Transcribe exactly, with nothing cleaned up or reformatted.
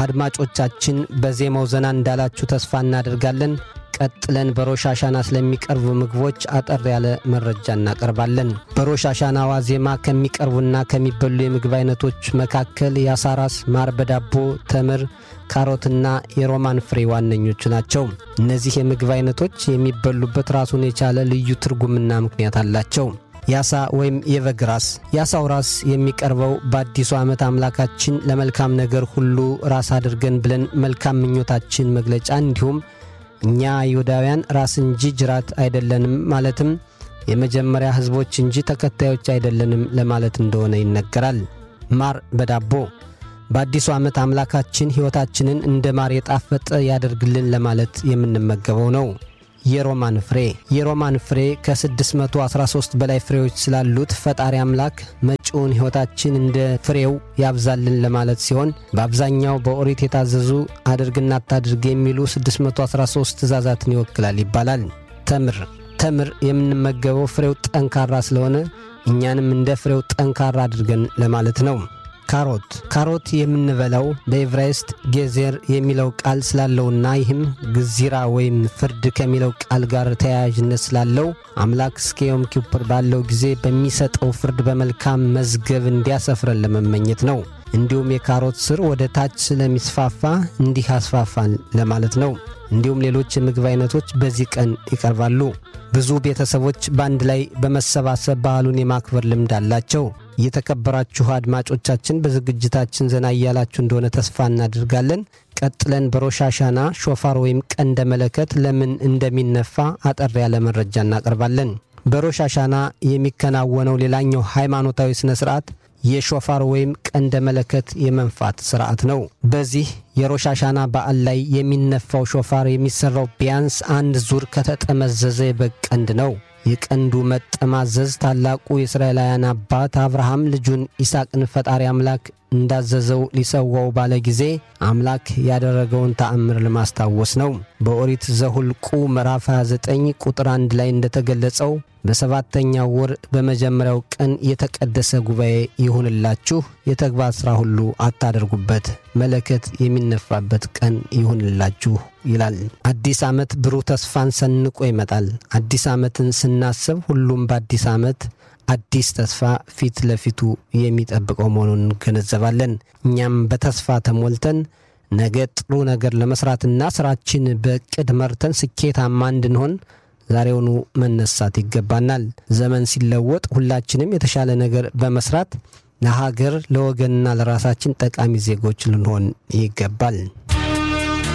አድማጮቻችን በዜማው ዘና እንዳላችሁ ተስፋ እናደርጋለን። ቀጥለን በሮሽ ሐሻና ስለሚቀርቡ ምግቦች አጠር ያለ መረጃ እናቀርባለን። በሮሽ ሐሻና ዋዜማ ከሚቀርቡና ከሚበሉ የምግብ አይነቶች መካከል ያሳራስ፣ ማር በዳቦ፣ ተምር፣ ካሮትና የሮማን ፍሬ ዋነኞቹ ናቸው። እነዚህ የምግብ አይነቶች የሚበሉበት ራሱን የቻለ ልዩ ትርጉምና ምክንያት አላቸው። ያሳ ወይም የበግ ራስ። ያሳው ራስ የሚቀርበው በአዲሱ ዓመት አምላካችን ለመልካም ነገር ሁሉ ራስ አድርገን ብለን መልካም ምኞታችን መግለጫ እንዲሁም እኛ አይሁዳውያን ራስ እንጂ ጅራት አይደለንም ማለትም የመጀመሪያ ህዝቦች እንጂ ተከታዮች አይደለንም ለማለት እንደሆነ ይነገራል። ማር በዳቦ በአዲሱ ዓመት አምላካችን ሕይወታችንን እንደ ማር የጣፈጠ ያደርግልን ለማለት የምንመገበው ነው። የሮማን ፍሬ የሮማን ፍሬ ከ613 በላይ ፍሬዎች ስላሉት ፈጣሪ አምላክ መጪውን ሕይወታችን እንደ ፍሬው ያብዛልን ለማለት ሲሆን በአብዛኛው በኦሪት የታዘዙ አድርግና አታድርግ የሚሉ ስድስት መቶ አስራ ሶስት ትእዛዛትን ይወክላል ይባላል። ተምር ተምር የምንመገበው ፍሬው ጠንካራ ስለሆነ እኛንም እንደ ፍሬው ጠንካራ አድርገን ለማለት ነው። ካሮት ካሮት የምንበላው በዕብራይስጥ ጌዜር የሚለው ቃል ስላለውና ይህም ግዚራ ወይም ፍርድ ከሚለው ቃል ጋር ተያያዥነት ስላለው አምላክ እስከ ዮም ኪፑር ባለው ጊዜ በሚሰጠው ፍርድ በመልካም መዝገብ እንዲያሰፍረን ለመመኘት ነው። እንዲሁም የካሮት ስር ወደ ታች ስለሚስፋፋ እንዲህ አስፋፋን ለማለት ነው። እንዲሁም ሌሎች የምግብ አይነቶች በዚህ ቀን ይቀርባሉ። ብዙ ቤተሰቦች በአንድ ላይ በመሰባሰብ በዓሉን የማክበር ልምድ አላቸው። የተከበራችሁ አድማጮቻችን በዝግጅታችን ዘና እያላችሁ እንደሆነ ተስፋ እናደርጋለን። ቀጥለን በሮሽ ሐሻና ሾፋር ወይም ቀንደ መለከት ለምን እንደሚነፋ አጠር ያለ መረጃ እናቀርባለን። በሮሽ ሐሻና የሚከናወነው ሌላኛው ሃይማኖታዊ ስነ ስርዓት የሾፋር ወይም ቀንደ መለከት የመንፋት ስርዓት ነው። በዚህ የሮሽ ሐሻና በዓል ላይ የሚነፋው ሾፋር የሚሰራው ቢያንስ አንድ ዙር ከተጠመዘዘ የበግ ቀንድ ነው። የቀንዱ መጠማዘዝ ታላቁ የእስራኤላውያን አባት አብርሃም ልጁን ይስሐቅን ፈጣሪ አምላክ እንዳዘዘው ሊሰዋው ባለ ጊዜ አምላክ ያደረገውን ተአምር ለማስታወስ ነው። በኦሪት ዘሁልቁ ምዕራፍ ሃያ ዘጠኝ ቁጥር አንድ ላይ እንደተገለጸው በሰባተኛው ወር በመጀመሪያው ቀን የተቀደሰ ጉባኤ ይሁንላችሁ፣ የተግባር ሥራ ሁሉ አታደርጉበት፣ መለከት የሚነፋበት ቀን ይሁንላችሁ ይላል። አዲስ ዓመት ብሩህ ተስፋን ሰንቆ ይመጣል። አዲስ ዓመትን ስናስብ ሁሉም በአዲስ ዓመት አዲስ ተስፋ ፊት ለፊቱ የሚጠብቀው መሆኑን እንገነዘባለን። እኛም በተስፋ ተሞልተን ነገ ጥሩ ነገር ለመስራትና ስራችን በእቅድ መርተን ስኬታማ እንድንሆን ዛሬውኑ መነሳት ይገባናል። ዘመን ሲለወጥ ሁላችንም የተሻለ ነገር በመስራት ለሀገር፣ ለወገንና ለራሳችን ጠቃሚ ዜጎች ልንሆን ይገባል።